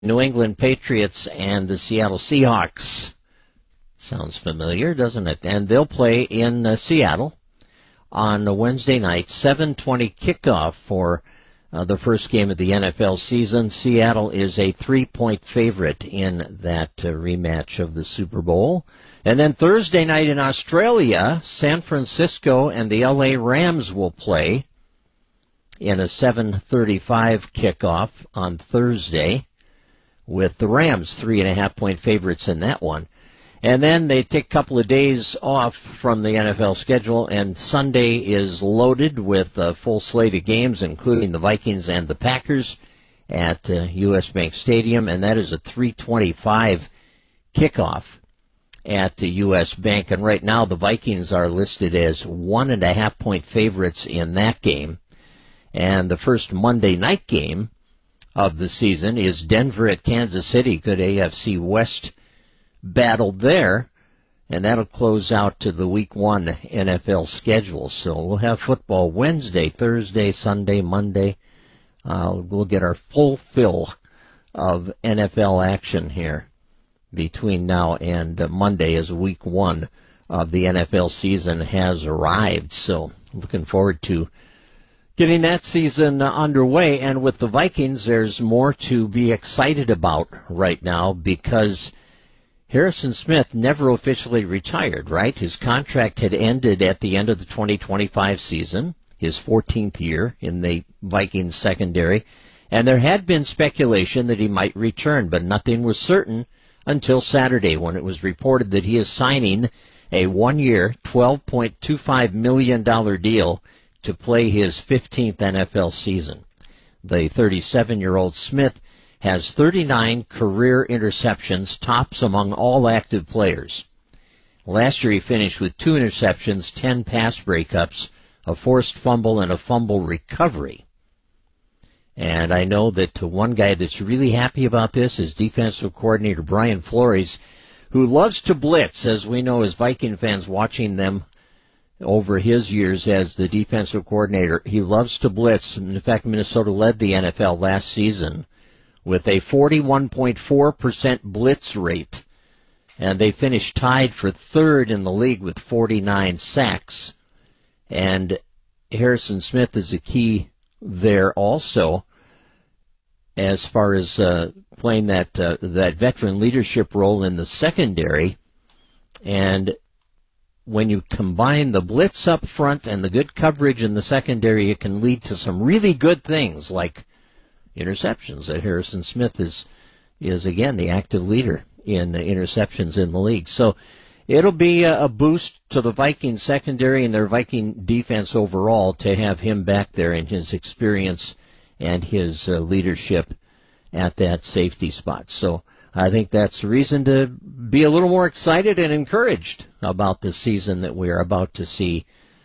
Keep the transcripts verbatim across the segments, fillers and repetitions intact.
New England Patriots and the Seattle Seahawks. Sounds familiar, doesn't it? And they'll play in uh, Seattle on a Wednesday night, seven twenty kickoff for uh, the first game of the N F L season. Seattle is a three-point favorite in that uh, rematch of the Super Bowl. And then Thursday night in Australia, San Francisco and the L A Rams will play in a seven thirty-five kickoff on Thursday, with the Rams three and a half point favorites in that one. And then they take a couple of days off from the N F L schedule, and Sunday is loaded with a full slate of games, including the Vikings and the Packers at uh, U S Bank Stadium, and that is a three twenty-five kickoff at the U S Bank. And right now the Vikings are listed as one and a half point favorites in that game. And the first Monday night game of the season is Denver at Kansas City. Good A F C West battle there, and that'll close out to the week one N F L schedule. So we'll have football Wednesday, Thursday, Sunday, Monday. Uh, we'll get our full fill of N F L action here between now and uh, Monday, as week one of the N F L season has arrived. So looking forward to getting that season uh, underway. And with the Vikings, there's more to be excited about right now, because Harrison Smith never officially retired, right? His contract had ended at the end of the twenty twenty-five season, his fourteenth year in the Vikings secondary, and there had been speculation that he might return, but nothing was certain until Saturday, when it was reported that he is signing a one-year, twelve point two five million dollars deal to play his fifteenth N F L season. The thirty-seven-year-old Smith has thirty-nine career interceptions, tops among all active players. Last year he finished with two interceptions, ten pass breakups, a forced fumble, and a fumble recovery. And I know that one guy that's really happy about this is defensive coordinator Brian Flores, who loves to blitz, as we know as Viking fans watching them over his years as the defensive coordinator. He loves to blitz. In fact, Minnesota led the N F L last season with a forty-one point four percent blitz rate, and they finished tied for third in the league with forty-nine sacks. And Harrison Smith is a key there also, as far as uh, playing that uh, that veteran leadership role in the secondary. And when you combine the blitz up front and the good coverage in the secondary, it can lead to some really good things like interceptions. That Harrison Smith is, is again, the active leader in interceptions in the league. So it'll be a, a boost to the Viking secondary and their Viking defense overall to have him back there in his experience and his uh, leadership at that safety spot. So I think that's a reason to be a little more excited and encouraged about the season that we are about to see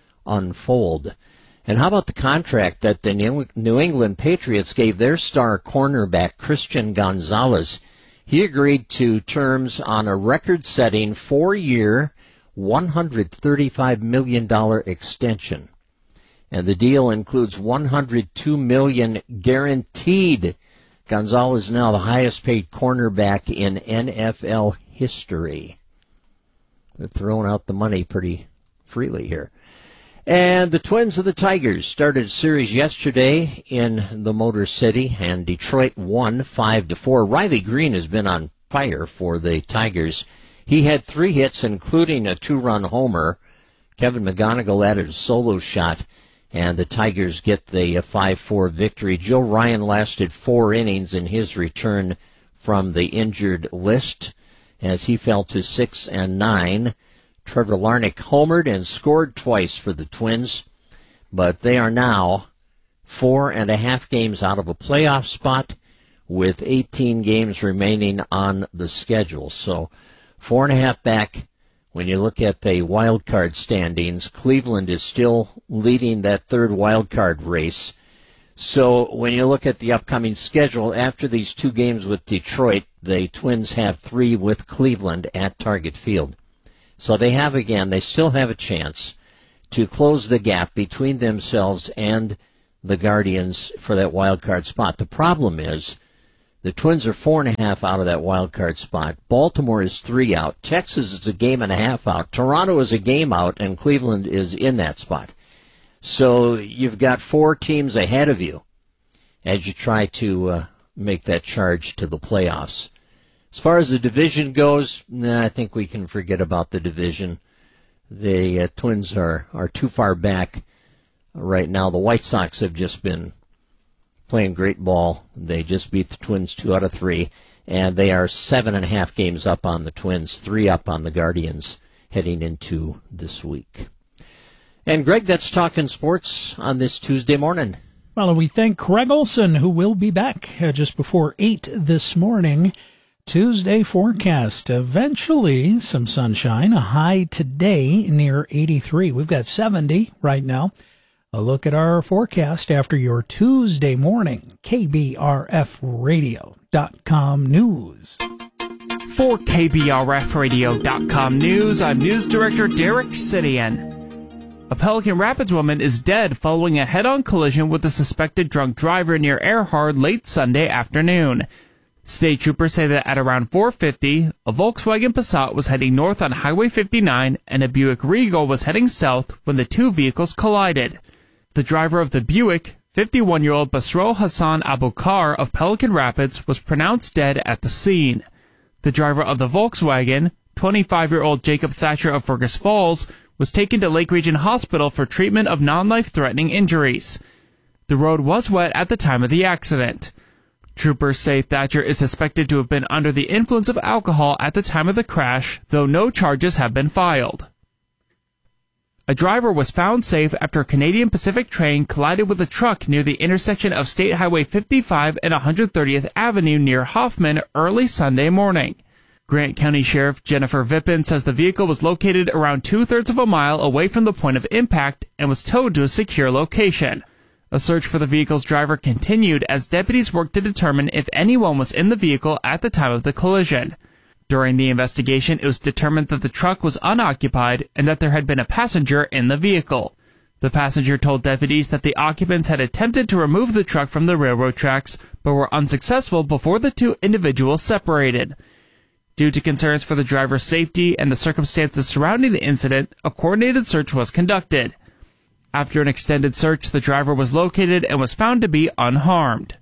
unfold. And how about the contract that the New England Patriots gave their star cornerback, Christian Gonzalez? He agreed to terms on a record-setting four-year, one hundred thirty-five million dollars extension. And the deal includes one hundred two million dollars guaranteed. Gonzalez is now the highest-paid cornerback in N F L history. They're throwing out the money pretty freely here. And the Twins of the Tigers started a series yesterday in the Motor City, and Detroit won five to four. Riley Green has been on fire for the Tigers. He had three hits, including a two-run homer. Kevin McGonigal added a solo shot, and the Tigers get the five four victory. Joe Ryan lasted four innings in his return from the injured list, as he fell to six and nine. Trevor Larnach homered and scored twice for the Twins, but they are now four and a half games out of a playoff spot with eighteen games remaining on the schedule. So four and a half back. When you look at the wild card standings, Cleveland is still leading that third wild card race. So when you look at the upcoming schedule, after these two games with Detroit, the Twins have three with Cleveland at Target Field. So they have, again, they still have a chance to close the gap between themselves and the Guardians for that wild card spot. The problem is The Twins are four and a half out of that wild card spot. Baltimore is three out. Texas is a game and a half out. Toronto is a game out, and Cleveland is in that spot. So you've got four teams ahead of you as you try to uh, make that charge to the playoffs. As far as the division goes, nah, I think we can forget about the division. The uh, Twins are, are too far back right now. The White Sox have just been playing great ball. They just beat the Twins two out of three, and they are seven and a half games up on the Twins, three up on the Guardians heading into this week. And Greg, that's Talking Sports on this Tuesday morning. Well, and we thank Craig Olson, who will be back uh, just before eight this morning. Tuesday forecast, eventually some sunshine, a high today near eighty-three. We've got seventy right now. A look at our forecast after your Tuesday morning K B R F radio dot com news. For K B R F radio dot com news, I'm News Director Derek Sidian. A Pelican Rapids woman is dead following a head-on collision with a suspected drunk driver near Erhard late Sunday afternoon. State troopers say that at around four fifty, a Volkswagen Passat was heading north on Highway fifty-nine and a Buick Regal was heading south when the two vehicles collided. The driver of the Buick, fifty-one-year-old Basro Hassan Abukar of Pelican Rapids, was pronounced dead at the scene. The driver of the Volkswagen, twenty-five-year-old Jacob Thatcher of Fergus Falls, was taken to Lake Region Hospital for treatment of non-life-threatening injuries. The road was wet at the time of the accident. Troopers say Thatcher is suspected to have been under the influence of alcohol at the time of the crash, though no charges have been filed. A driver was found safe after a Canadian Pacific train collided with a truck near the intersection of State Highway fifty-five and one hundred thirtieth Avenue near Hoffman early Sunday morning. Grant County Sheriff Jennifer Vippen says the vehicle was located around two-thirds of a mile away from the point of impact and was towed to a secure location. A search for the vehicle's driver continued as deputies worked to determine if anyone was in the vehicle at the time of the collision. During the investigation, it was determined that the truck was unoccupied and that there had been a passenger in the vehicle. The passenger told deputies that the occupants had attempted to remove the truck from the railroad tracks, but were unsuccessful before the two individuals separated. Due to concerns for the driver's safety and the circumstances surrounding the incident, a coordinated search was conducted. After an extended search, the driver was located and was found to be unharmed.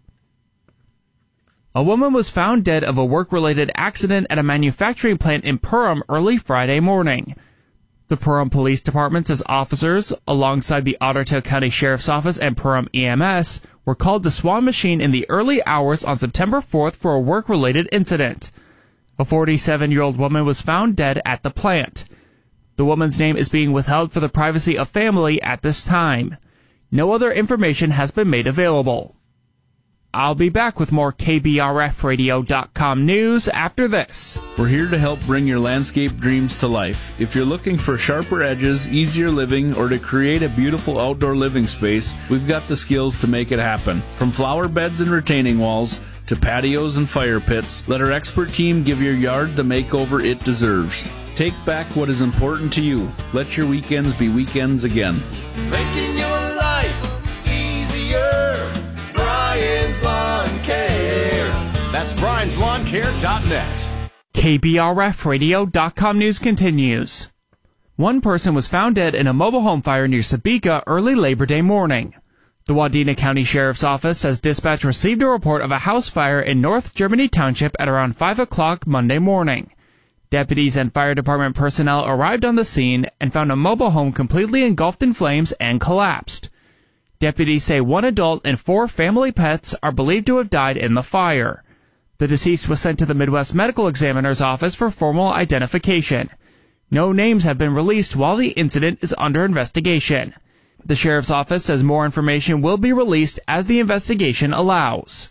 A woman was found dead of a work-related accident at a manufacturing plant in Perham early Friday morning. The Perham Police Department says officers, alongside the Ottawa County Sheriff's Office and Perham E M S, were called to Swan Machine in the early hours on September fourth for a work-related incident. A forty-seven-year-old woman was found dead at the plant. The woman's name is being withheld for the privacy of family at this time. No other information has been made available. I'll be back with more K B R F radio dot com news after this. We're here to help bring your landscape dreams to life. If you're looking for sharper edges, easier living, or to create a beautiful outdoor living space, we've got the skills to make it happen. From flower beds and retaining walls to patios and fire pits, let our expert team give your yard the makeover it deserves. Take back what is important to you. Let your weekends be weekends again. Making your life easier. Brian's Lawn Care. That's Brian's Lawn Care dot net. K B R F radio dot com news continues. One person was found dead in a mobile home fire near Sabika early Labor Day morning. The Wadena County Sheriff's Office says dispatch received a report of a house fire in North Germany Township at around five o'clock Monday morning. Deputies and fire department personnel arrived on the scene and found a mobile home completely engulfed in flames and collapsed. Deputies say one adult and four family pets are believed to have died in the fire. The deceased was sent to the Midwest Medical Examiner's office for formal identification. No names have been released while the incident is under investigation. The Sheriff's Office says more information will be released as the investigation allows.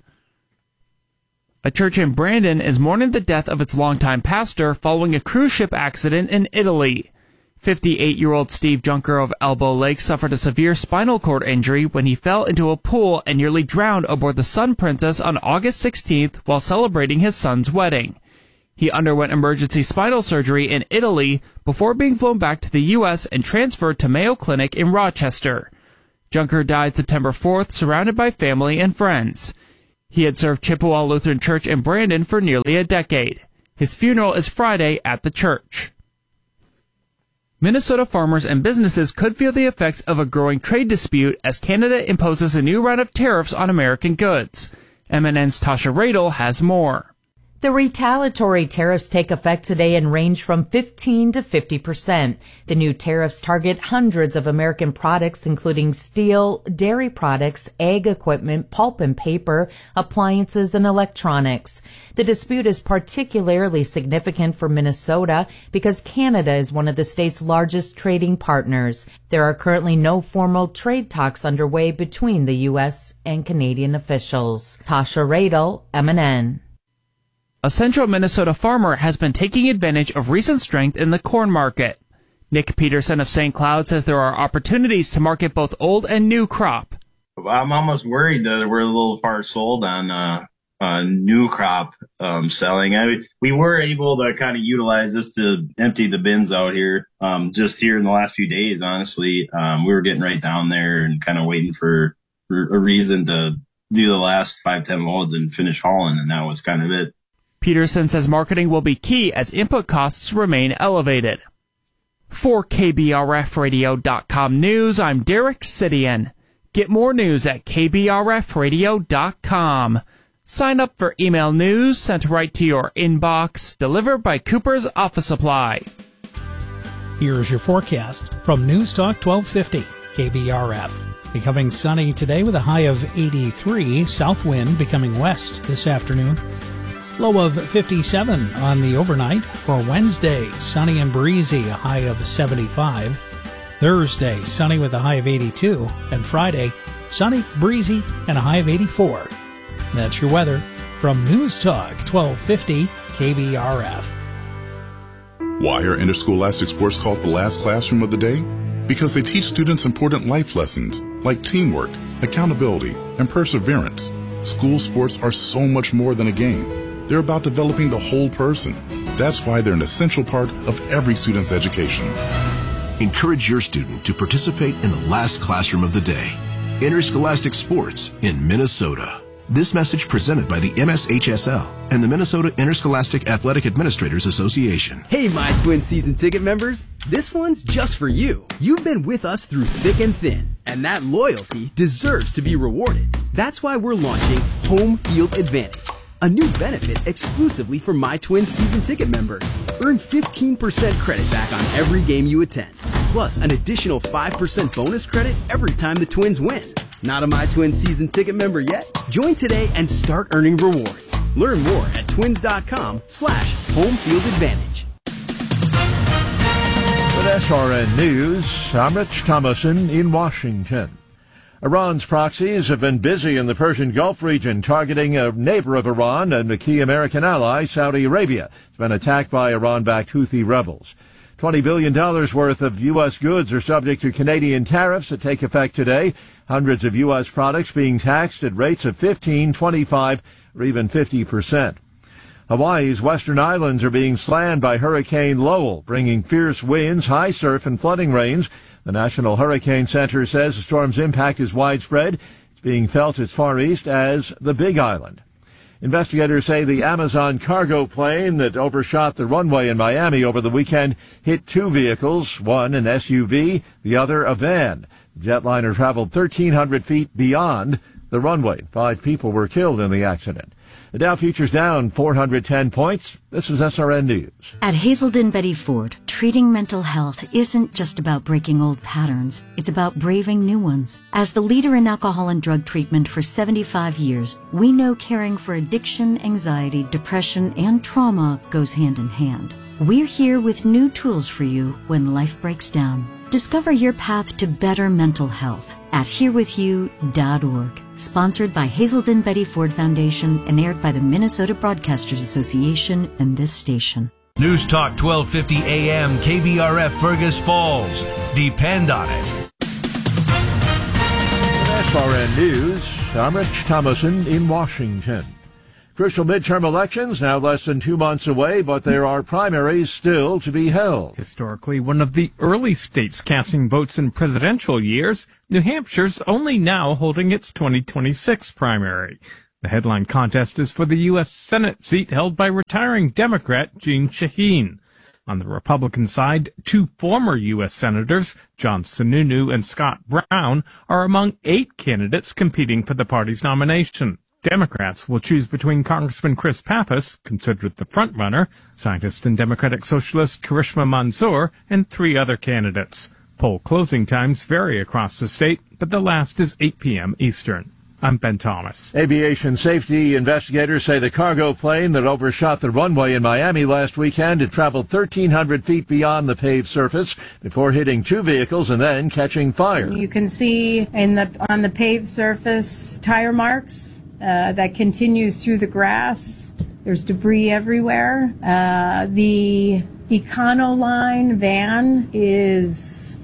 A church in Brandon is mourning the death of its longtime pastor following a cruise ship accident in Italy. fifty-eight-year-old Steve Junker of Elbow Lake suffered a severe spinal cord injury when he fell into a pool and nearly drowned aboard the Sun Princess on August sixteenth while celebrating his son's wedding. He underwent emergency spinal surgery in Italy before being flown back to the U S and transferred to Mayo Clinic in Rochester. Junker died September fourth, surrounded by family and friends. He had served Chippewa Lutheran Church in Brandon for nearly a decade. His funeral is Friday at the church. Minnesota farmers and businesses could feel the effects of a growing trade dispute as Canada imposes a new round of tariffs on American goods. M N N's Tasha Radel has more. The retaliatory tariffs take effect today and range from fifteen to fifty percent. The new tariffs target hundreds of American products, including steel, dairy products, ag equipment, pulp and paper, appliances, and electronics. The dispute is particularly significant for Minnesota because Canada is one of the state's largest trading partners. There are currently no formal trade talks underway between the U S and Canadian officials. Tasha Radel, M N N. A central Minnesota farmer has been taking advantage of recent strength in the corn market. Nick Peterson of Saint Cloud says there are opportunities to market both old and new crop. I'm almost worried that we're a little far sold on uh, uh, new crop um, selling. I mean, we were able to kind of utilize this to empty the bins out here. Um, just here in the last few days, honestly, um, we were getting right down there and kind of waiting for, for a reason to do the last five, ten loads and finish hauling, and that was kind of it. Peterson says marketing will be key as input costs remain elevated. For K B R F radio dot com News, I'm Derek Sidian. Get more news at K B R F radio dot com. Sign up for email news sent right to your inbox, delivered by Cooper's Office Supply. Here's your forecast from News Talk twelve fifty K B R F. Becoming sunny today with a high of eighty-three, south wind becoming west this afternoon. Low of fifty-seven on the overnight. For Wednesday, sunny and breezy, a high of seventy-five. Thursday, sunny with a high of eighty-two. And Friday, sunny, breezy, and a high of eighty-four. That's your weather from News Talk twelve fifty K B R F. Why are interscholastic sports called the last classroom of the day? Because they teach students important life lessons like teamwork, accountability, and perseverance. School sports are so much more than a game. They're about developing the whole person. That's why they're an essential part of every student's education. Encourage your student to participate in the last classroom of the day. Interscholastic sports in Minnesota. This message presented by the M S H S L and the Minnesota Interscholastic Athletic Administrators Association. Hey, My Twin season ticket members. This one's just for you. You've been with us through thick and thin, and that loyalty deserves to be rewarded. That's why we're launching Home Field Advantage, a new benefit exclusively for My Twin season ticket members. Earn fifteen percent credit back on every game you attend, plus an additional five percent bonus credit every time the Twins win. Not a My Twin season ticket member yet? Join today and start earning rewards. Learn more at twins.com slash home field advantage. With S R N News, I'm Rich Thomason in Washington. Iran's proxies have been busy in the Persian Gulf region, targeting a neighbor of Iran and a key American ally, Saudi Arabia. It's been attacked by Iran-backed Houthi rebels. twenty billion dollars worth of U S goods are subject to Canadian tariffs that take effect today. Hundreds of U S products being taxed at rates of fifteen, twenty-five, or even fifty percent. Hawaii's western islands are being slammed by Hurricane Lowell, bringing fierce winds, high surf, and flooding rains. The National Hurricane Center says the storm's impact is widespread. It's being felt as far east as the Big Island. Investigators say the Amazon cargo plane that overshot the runway in Miami over the weekend hit two vehicles, one an S U V, the other a van. The jetliner traveled thirteen hundred feet beyond the runway. Five people were killed in the accident. The Dow futures down four hundred ten points. This is S R N News. At Hazelden Betty Ford, treating mental health isn't just about breaking old patterns. It's about braving new ones. As the leader in alcohol and drug treatment for seventy-five years, we know caring for addiction, anxiety, depression, and trauma goes hand in hand. We're here with new tools for you when life breaks down. Discover your path to better mental health at here with you dot org. Sponsored by Hazelden Betty Ford Foundation and aired by the Minnesota Broadcasters Association and this station. News Talk twelve fifty A M K B R F Fergus Falls. Depend on it. S R N News, I'm Rich Thomason in Washington. Crucial midterm elections now less than two months away, but there are primaries still to be held. Historically one of the early states casting votes in presidential years, New Hampshire's only now holding its twenty twenty-six primary. The headline contest is for the U S Senate seat held by retiring Democrat Jeanne Shaheen. On the Republican side, two former U S Senators, John Sununu and Scott Brown, are among eight candidates competing for the party's nomination. Democrats will choose between Congressman Chris Pappas, considered the frontrunner, scientist and Democratic Socialist Karishma Mansour, and three other candidates. Poll closing times vary across the state, but the last is eight p.m. Eastern. I'm Ben Thomas. Aviation safety investigators say the cargo plane that overshot the runway in Miami last weekend had traveled thirteen hundred feet beyond the paved surface before hitting two vehicles and then catching fire. You can see in the on the paved surface tire marks uh, that continues through the grass. There's debris everywhere. Uh, the Econoline van is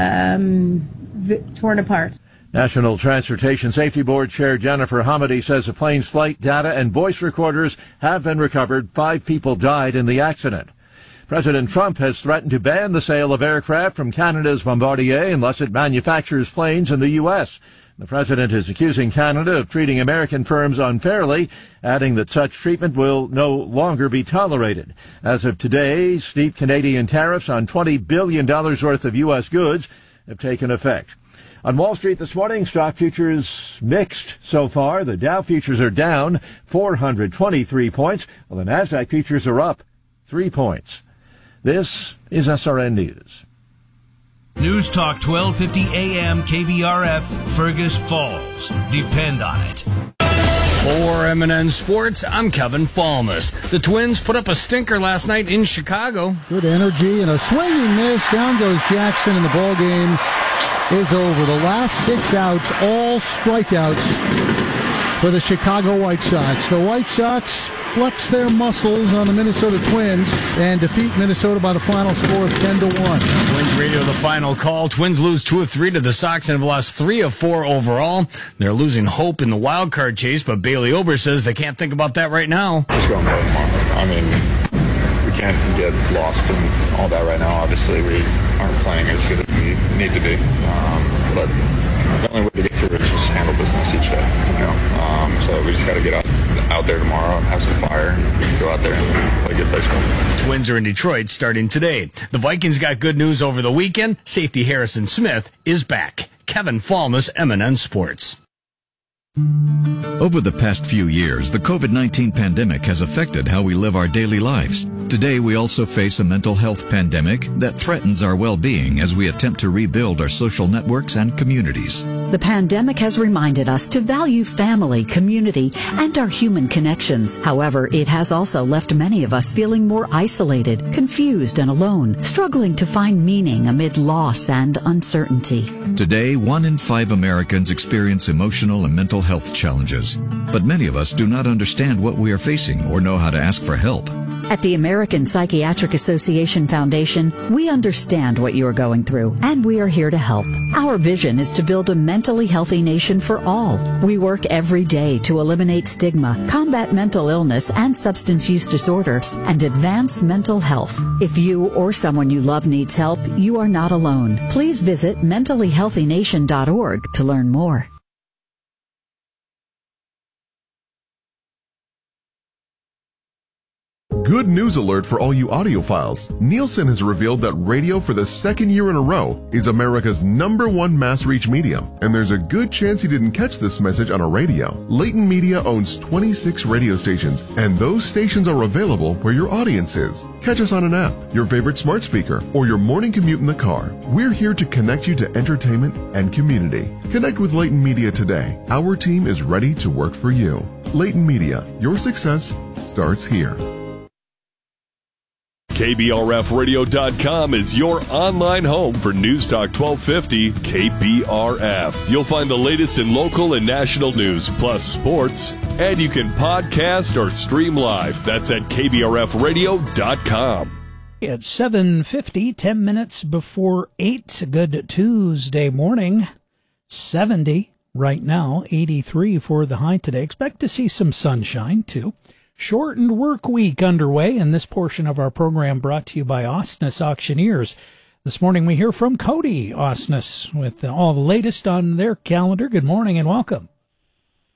um, v- torn apart. National Transportation Safety Board Chair Jennifer Hamady says the plane's flight data and voice recorders have been recovered. Five people died in the accident. President Trump has threatened to ban the sale of aircraft from Canada's Bombardier unless it manufactures planes in the U S. The president is accusing Canada of treating American firms unfairly, adding that such treatment will no longer be tolerated. As of today, steep Canadian tariffs on twenty billion dollars worth of U S goods have taken effect. On Wall Street this morning, stock futures mixed so far. The Dow futures are down four hundred twenty-three points, while the NASDAQ futures are up three points. This is S R N News. News Talk twelve fifty A M K B R F, Fergus Falls. Depend on it. For M and N Sports, I'm Kevin Falmus. The Twins put up a stinker last night in Chicago. Good energy and a swinging miss. Down goes Jackson, and the ball game is over. The last six outs, all strikeouts for the Chicago White Sox. The White Sox flex their muscles on the Minnesota Twins and defeat Minnesota by the final score of ten to one. Twins radio the final call. Twins lose two of three to the Sox and have lost three of four overall. They're losing hope in the wild card chase, but Bailey Ober says they can't think about that right now. Just going play tomorrow. I mean, we can't get lost in all that right now. Obviously, we aren't playing as good as we need to be. Um, but the only way to get through it is just handle business each day. You know, um, so we just got to get out, out there tomorrow and have some fire, and go out there and play good baseball. Twins are in Detroit starting today. The Vikings got good news over the weekend. Safety Harrison Smith is back. Kevin Falmus, M and N Sports. Over the past few years, the COVID nineteen pandemic has affected how we live our daily lives. Today, we also face a mental health pandemic that threatens our well-being as we attempt to rebuild our social networks and communities. The pandemic has reminded us to value family, community, and our human connections. However, it has also left many of us feeling more isolated, confused, and alone, struggling to find meaning amid loss and uncertainty. Today, one in five Americans experience emotional and mental health challenges, but many of us do not understand what we are facing or know how to ask for help. At the American Psychiatric Association Foundation, we understand what you are going through, and we are here to help. Our vision is to build a mentally healthy nation for all. We work every day to eliminate stigma, combat mental illness and substance use disorders, and advance mental health. If you or someone you love needs help, you are not alone. Please visit mentally healthy nation dot org to learn more. Good news alert for all you audiophiles. Nielsen has revealed that radio for the second year in a row is America's number one mass reach medium. And there's a good chance you didn't catch this message on a radio. Leighton Media owns twenty-six radio stations, and those stations are available where your audience is. Catch us on an app, your favorite smart speaker, or your morning commute in the car. We're here to connect you to entertainment and community. Connect with Leighton Media today. Our team is ready to work for you. Leighton Media, your success starts here. K B R F radio dot com is your online home for News Talk twelve fifty K B R F. You'll find the latest in local and national news, plus sports, and you can podcast or stream live. That's at K B R F radio dot com. It's seven fifty, ten minutes before eight. Good Tuesday morning. seventy right now, eighty-three for the high today. Expect to see some sunshine, too. Shortened work week underway, and this portion of our program brought to you by Osnes Auctioneers. This morning we hear from Cody Osnes with all the latest on their calendar. Good morning and welcome.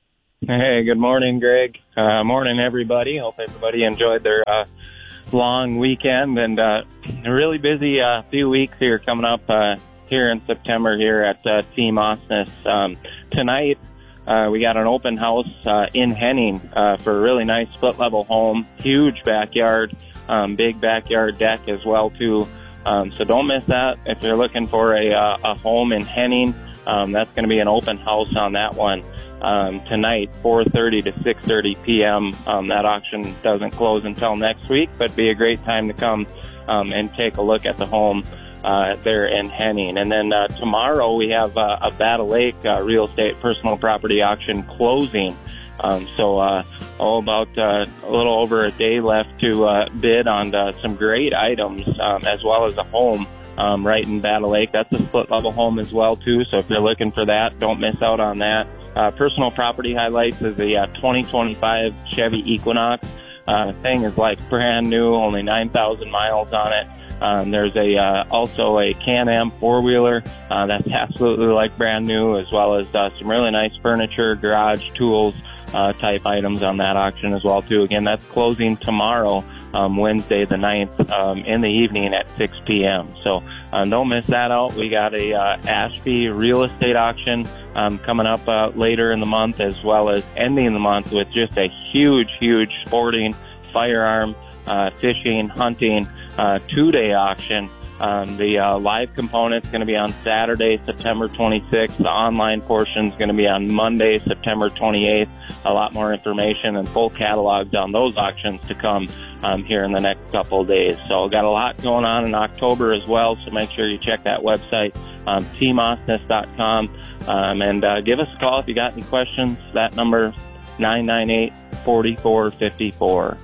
Hey, good morning, Greg. Uh, morning, everybody. Hope everybody enjoyed their uh, long weekend and uh, a really busy uh, few weeks here coming up uh, here in September here at uh, Team Osnes. Um, tonight, uh, we got an open house uh, in Henning uh, for a really nice split-level home, huge backyard, um, big backyard deck as well, too. Um, so don't miss that. If you're looking for a, uh, a home in Henning, um, that's going to be an open house on that one. Um, tonight, four thirty to six thirty p.m. Um, that auction doesn't close until next week, but be a great time to come um, and take a look at the home uh, there in Henning. And then uh, tomorrow we have uh, a Battle Lake uh, real estate personal property auction closing. Um, so uh, oh, about uh, a little over a day left to uh, bid on uh, some great items um, as well as a home um, right in Battle Lake. That's a split-level home as well, too, so if you're looking for that, don't miss out on that. Uh, personal property highlights is the uh, twenty twenty-five Chevy Equinox. Uh, thing is like brand new, only nine thousand miles on it. Um, there's a uh, also a Can-Am four-wheeler uh, that's absolutely like brand new, as well as uh, some really nice furniture, garage tools uh, type items on that auction as well too. Again, that's closing tomorrow, um, Wednesday the ninth, um, in the evening at six p.m. So uh, don't miss that out. We got a uh, Ashby real estate auction um, coming up uh, later in the month, as well as ending the month with just a huge, huge sporting, firearm, uh, fishing, hunting, uh, two-day auction. Um, the uh, live component's going to be on Saturday, September twenty-sixth. The online portion is going to be on Monday, September twenty-eighth. A lot more information and full catalogs on those auctions to come um, here in the next couple of days. So got a lot going on in October as well, so make sure you check that website, um, team osnes dot com, um, and uh, give us a call if you got any questions. That number, nine nine eight, four four five four.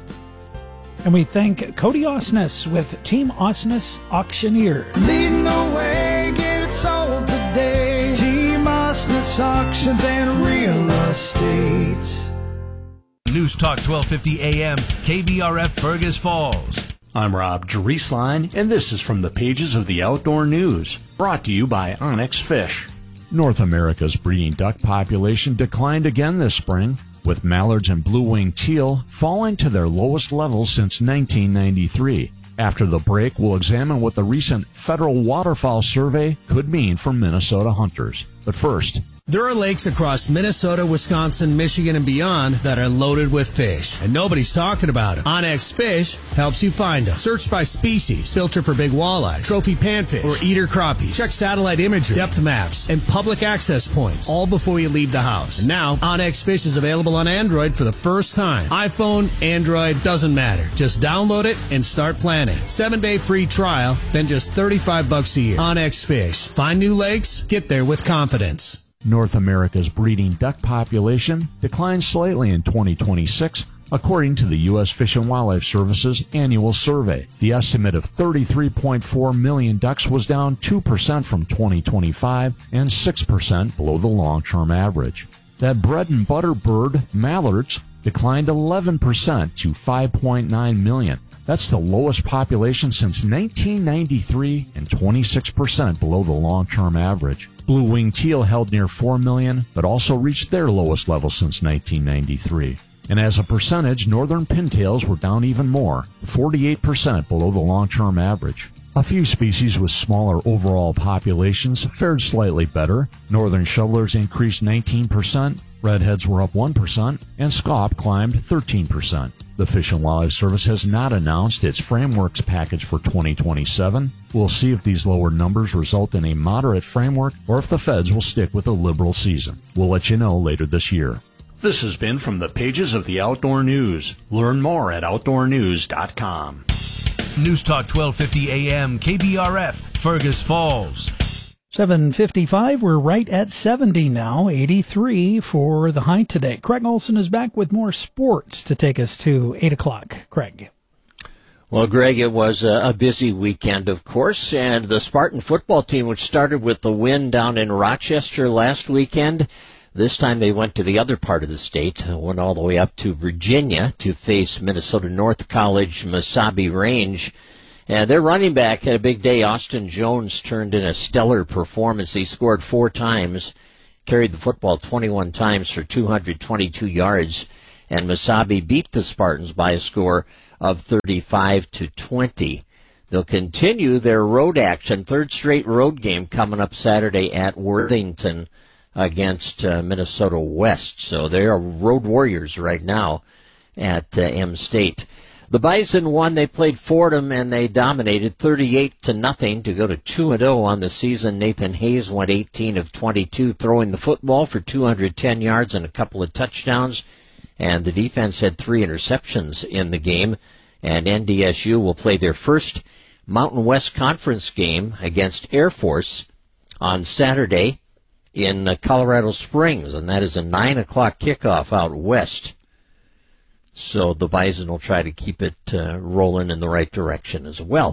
And we thank Cody Osnes with Team Osnes Auctioneer. Leading the way, get it sold today. Team Osnes Auctions and Real Estate. News Talk twelve fifty A M, K B R F Fergus Falls. I'm Rob Drieslein, and this is from the pages of the Outdoor News, brought to you by Onyx Fish. North America's breeding duck population declined again this spring, with mallards and blue-winged teal falling to their lowest levels since nineteen ninety-three. After the break, we'll examine what the recent Federal Waterfowl Survey could mean for Minnesota hunters. But first, there are lakes across Minnesota, Wisconsin, Michigan, and beyond that are loaded with fish, and nobody's talking about them. Onyx Fish helps you find them. Search by species, filter for big walleye, trophy panfish, or eater crappies. Check satellite imagery, depth maps, and public access points, all before you leave the house. And now, Onyx Fish is available on Android for the first time. iPhone, Android, doesn't matter. Just download it and start planning. Seven-day free trial, then just thirty-five bucks a year. Onyx Fish. Find new lakes, get there with confidence. North America's breeding duck population declined slightly in twenty twenty-six, according to the U S Fish and Wildlife Service's annual survey. The estimate of thirty-three point four million ducks was down two percent from twenty twenty-five and six percent below the long-term average. That bread and butter bird, mallards, declined eleven percent to five point nine million. That's the lowest population since nineteen ninety-three and twenty-six percent below the long-term average. Blue-winged teal held near four million, but also reached their lowest level since nineteen ninety-three. And as a percentage, northern pintails were down even more, forty-eight percent below the long-term average. A few species with smaller overall populations fared slightly better. Northern shovelers increased nineteen percent, redheads were up one percent, and scaup climbed thirteen percent. The Fish and Wildlife Service has not announced its frameworks package for twenty twenty-seven. We'll see if these lower numbers result in a moderate framework or if the feds will stick with a liberal season. We'll let you know later this year. This has been from the pages of the Outdoor News. Learn more at outdoor news dot com. News Talk twelve fifty A M, K B R F, Fergus Falls. seven fifty-five, we're right at seventy now, eighty-three for the high today. Craig Olson is back with more sports to take us to eight o'clock. Craig. Well, Greg, it was a busy weekend, of course, and the Spartan football team, which started with the win down in Rochester last weekend, this time they went to the other part of the state, went all the way up to Virginia to face Minnesota North College Mesabi Range. And their running back had a big day. Austin Jones turned in a stellar performance. He scored four times, carried the football twenty-one times for two hundred twenty-two yards, and Mesabi beat the Spartans by a score of thirty-five to twenty. They'll continue their road action, third straight road game coming up Saturday at Worthington against uh, Minnesota West. So they are road warriors right now at uh, M-State. The Bison won. They played Fordham, and they dominated thirty-eight to nothing to go to two and oh on the season. Nathan Hayes went eighteen of twenty-two, throwing the football for two hundred ten yards and a couple of touchdowns. And the defense had three interceptions in the game. And N D S U will play their first Mountain West Conference game against Air Force on Saturday in uh, Colorado Springs, and that is a nine o'clock kickoff out west. So the Bison will try to keep it uh, rolling in the right direction as well.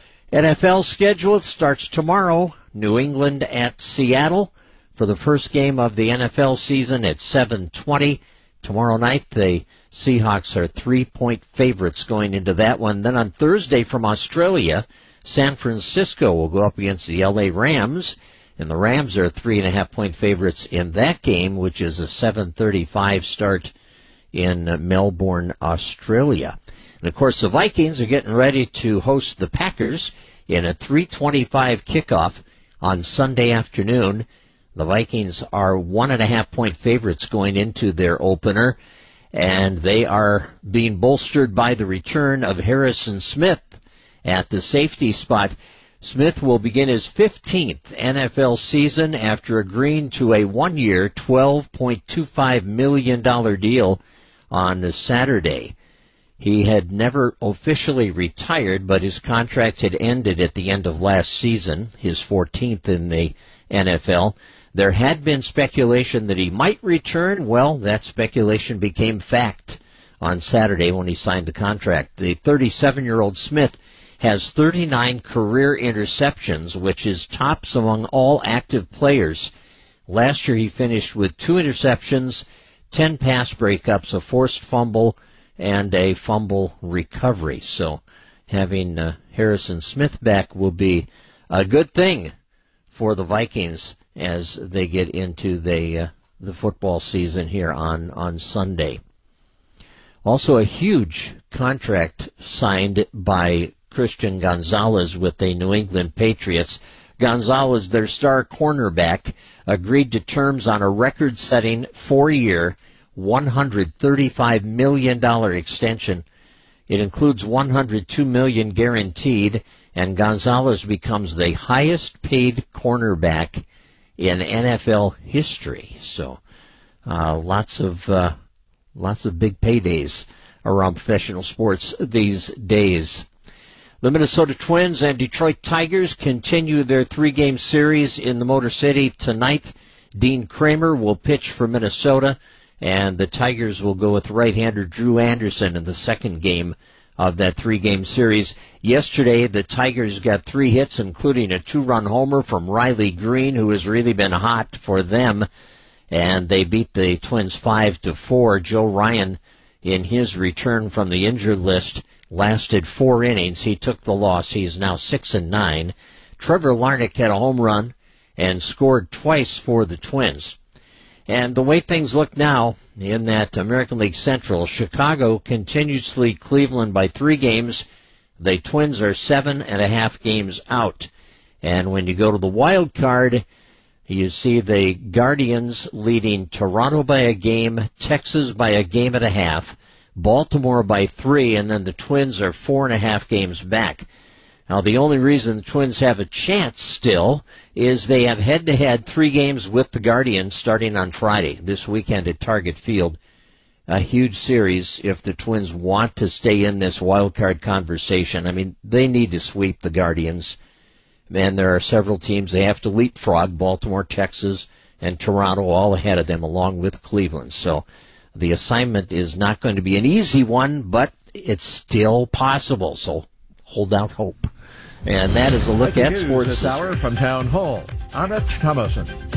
N F L schedule starts tomorrow. New England at Seattle for the first game of the N F L season at seven twenty. Tomorrow night, the Seahawks are three-point favorites going into that one. Then on Thursday from Australia, San Francisco will go up against the L A Rams, and the Rams are three-and-a-half-point favorites in that game, which is a seven thirty-five start in Melbourne, Australia. And, of course, the Vikings are getting ready to host the Packers in a three twenty-five kickoff on Sunday afternoon. The Vikings are one-and-a-half-point favorites going into their opener, and they are being bolstered by the return of Harrison Smith at the safety spot. Smith will begin his fifteenth N F L season after agreeing to a one-year, twelve point two five million dollars deal on Saturday. He had never officially retired, but his contract had ended at the end of last season, his fourteenth in the N F L. There had been speculation that he might return. Well, that speculation became fact on Saturday when he signed the contract. The thirty-seven-year-old Smith has thirty-nine career interceptions, which is tops among all active players. Last year he finished with two interceptions, ten pass breakups, a forced fumble, and a fumble recovery. So having uh, Harrison Smith back will be a good thing for the Vikings as they get into the uh, the football season here on, on Sunday. Also a huge contract signed by Christian Gonzalez with the New England Patriots. Gonzalez, their star cornerback, agreed to terms on a record-setting four-year, one hundred thirty-five million dollars extension. It includes one hundred two million dollars guaranteed, and Gonzalez becomes the highest-paid cornerback in N F L history. So, uh, lots of uh, lots of big paydays around professional sports these days. The Minnesota Twins and Detroit Tigers continue their three-game series in the Motor City tonight. Dean Kramer will pitch for Minnesota, and the Tigers will go with right-hander Drew Anderson in the second game of that three-game series. Yesterday, the Tigers got three hits, including a two-run homer from Riley Green, who has really been hot for them, and they beat the Twins five to four. Joe Ryan, in his return from the injured list, lasted four innings. He took the loss. He is now six and nine. Trevor Larnach had a home run and scored twice for the Twins. And the way things look now in that American League Central, Chicago continues to lead Cleveland by three games. The Twins are seven and a half games out. And when you go to the wild card, you see the Guardians leading Toronto by a game, Texas by a game and a half, Baltimore by three, and then the Twins are four and a half games back. Now, the only reason the Twins have a chance still is they have head-to-head three games with the Guardians starting on Friday, this weekend at Target Field. A huge series if the Twins want to stay in this wild card conversation. I mean, they need to sweep the Guardians. And there are several teams they have to leapfrog, Baltimore, Texas, and Toronto all ahead of them, along with Cleveland. So the assignment is not going to be an easy one, but it's still possible. So hold out hope. And that is a look Breaking at news sports this hour from Town Hall. Anna Thomason.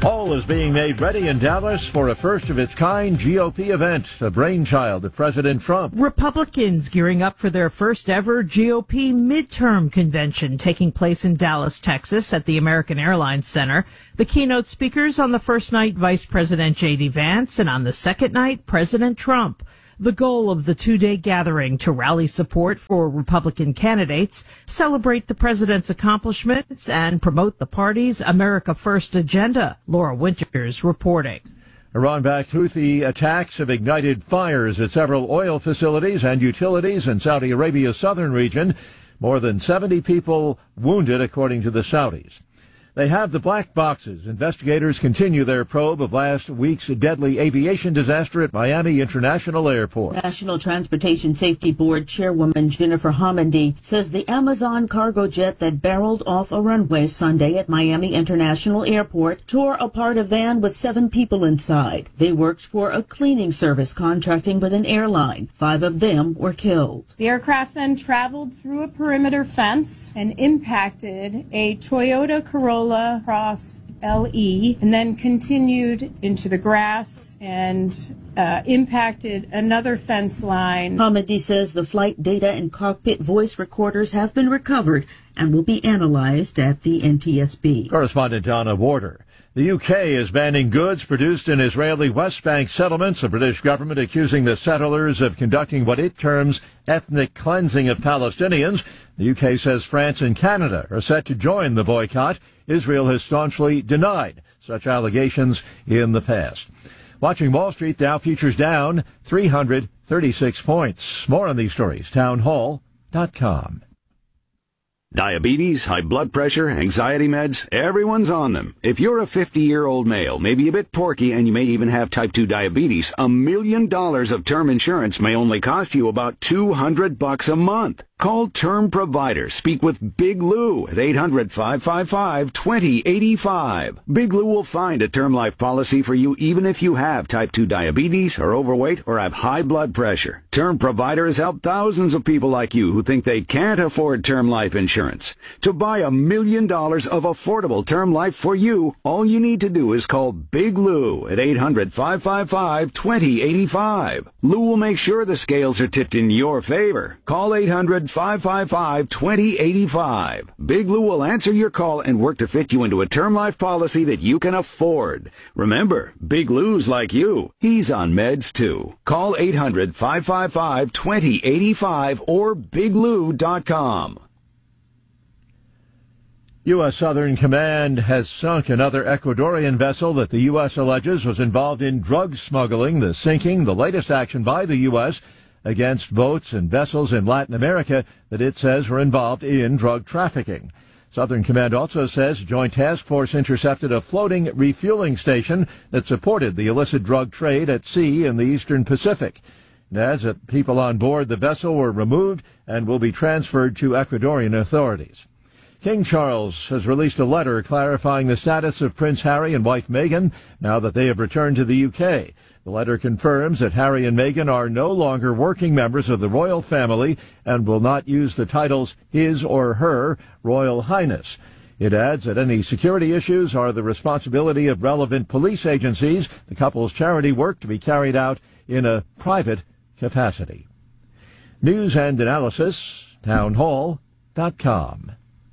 Hall is being made ready in Dallas for a first-of-its-kind G O P event, a brainchild of President Trump. Republicans gearing up for their first-ever G O P midterm convention taking place in Dallas, Texas at the American Airlines Center. The keynote speakers on the first night, Vice President J D Vance, and on the second night, President Trump. The goal of the two-day gathering to rally support for Republican candidates, celebrate the president's accomplishments, and promote the party's America First agenda. Laura Winters reporting. Iran-backed Houthi attacks have ignited fires at several oil facilities and utilities in Saudi Arabia's southern region. More than seventy people wounded, according to the Saudis. They have the black boxes. Investigators continue their probe of last week's deadly aviation disaster at Miami International Airport. National Transportation Safety Board Chairwoman Jennifer Homendy says the Amazon cargo jet that barreled off a runway Sunday at Miami International Airport tore apart a van with seven people inside. They worked for a cleaning service contracting with an airline. Five of them were killed. The aircraft then traveled through a perimeter fence and impacted a Toyota Corolla Cross L E and then continued into the grass and uh, impacted another fence line. Hamidi says the flight data and cockpit voice recorders have been recovered and will be analyzed at the N T S B. Correspondent Donna Warder. The U K is banning goods produced in Israeli West Bank settlements, the British government accusing the settlers of conducting what it terms ethnic cleansing of Palestinians. The U K says France and Canada are set to join the boycott. Israel has staunchly denied such allegations in the past. Watching Wall Street, Dow futures down three hundred thirty-six points. More on these stories, town hall dot com. Diabetes, high blood pressure, anxiety meds, everyone's on them. If you're a fifty-year-old male, maybe a bit porky, and you may even have type two diabetes, a million dollars of term insurance may only cost you about two hundred bucks a month. Call Term Provider. Speak with Big Lou at eight hundred, five five five, two zero eight five. Big Lou will find a term life policy for you even if you have type two diabetes, are overweight, or have high blood pressure. Term Provider has helped thousands of people like you who think they can't afford term life insurance. To buy a million dollars of affordable term life for you, all you need to do is call Big Lou at eight hundred, five five five, two zero eight five. Lou will make sure the scales are tipped in your favor. Call eight hundred, five five five, two zero eight five. Big Lou will answer your call and work to fit you into a term life policy that you can afford. Remember, Big Lou's like you. He's on meds too. Call eight hundred, five five five, two zero eight five or big lou dot com. U S. Southern Command has sunk another Ecuadorian vessel that the U S alleges was involved in drug smuggling. The sinking, the latest action by the U S against boats and vessels in Latin America that it says were involved in drug trafficking. Southern Command also says Joint Task Force intercepted a floating refueling station that supported the illicit drug trade at sea in the eastern Pacific. It adds that people on board the vessel were removed and will be transferred to Ecuadorian authorities. King Charles has released a letter clarifying the status of Prince Harry and wife Meghan now that they have returned to the U K. The letter confirms that Harry and Meghan are no longer working members of the royal family and will not use the titles His or Her Royal Highness. It adds that any security issues are the responsibility of relevant police agencies. The couple's charity work to be carried out in a private capacity. News and analysis, town hall dot com.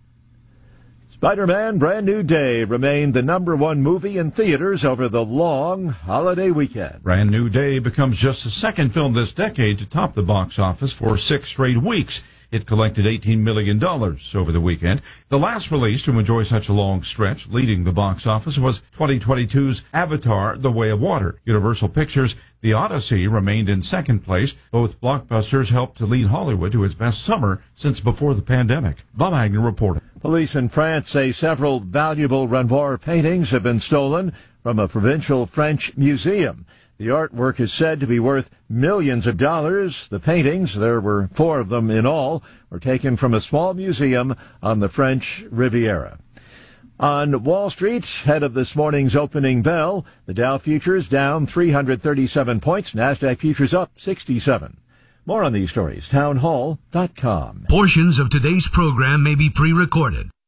Spider-Man Brand New Day remained the number one movie in theaters over the long holiday weekend. Brand New Day becomes just the second film this decade to top the box office for six straight weeks. It collected eighteen million dollars over the weekend. The last release to enjoy such a long stretch leading the box office was twenty twenty-two's Avatar: The Way of Water. Universal Pictures' The Odyssey remained in second place. Both blockbusters helped to lead Hollywood to its best summer since before the pandemic. Bob Agnew reporting. Police in France say several valuable Renoir paintings have been stolen from a provincial French museum. The artwork is said to be worth millions of dollars. The paintings, there were four of them in all, were taken from a small museum on the French Riviera. On Wall Street, ahead of this morning's opening bell, the Dow futures down three hundred thirty-seven points, NASDAQ futures up sixty-seven. More on these stories, town hall dot com. Portions of today's program may be pre-recorded.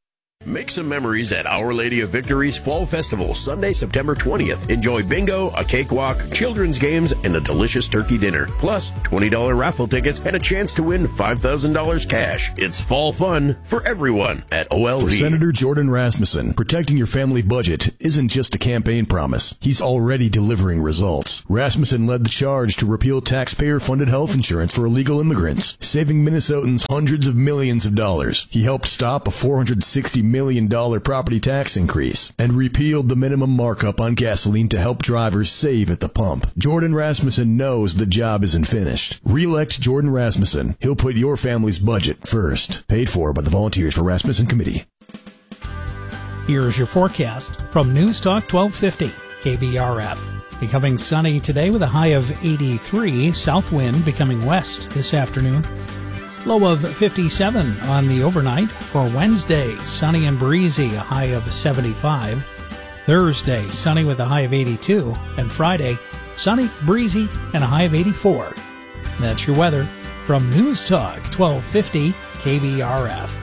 Make some memories at Our Lady of Victory's Fall Festival, Sunday, September twentieth. Enjoy bingo, a cakewalk, children's games, and a delicious turkey dinner. Plus, twenty dollars raffle tickets and a chance to win five thousand dollars cash. It's fall fun for everyone at O L V. For Senator Jordan Rasmussen, protecting your family budget isn't just a campaign promise. He's already delivering results. Rasmussen led the charge to repeal taxpayer-funded health insurance for illegal immigrants, saving Minnesotans hundreds of millions of dollars. He helped stop a four hundred sixty million dollars property tax increase and repealed the minimum markup on gasoline to help drivers save at the pump. Jordan Rasmussen knows the job isn't finished. Re-elect Jordan Rasmussen. He'll put your family's budget first. Paid for by the Volunteers for Rasmussen Committee. Here's your forecast from News Talk twelve fifty K B R F. Becoming sunny today with a high of eighty-three. South wind becoming west this afternoon. Low of fifty-seven on the overnight. For Wednesday, sunny and breezy, a high of seventy-five. Thursday, sunny with a high of eighty-two. And Friday, sunny, breezy, and a high of eighty-four. That's your weather from News Talk twelve fifty K B R F.